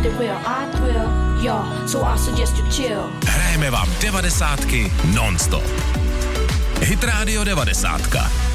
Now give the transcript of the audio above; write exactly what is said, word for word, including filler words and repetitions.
something real, I thrill, yo, so I suggest you chill. Hrajeme vám devadesátky non-stop. Hit Radio devadesátka.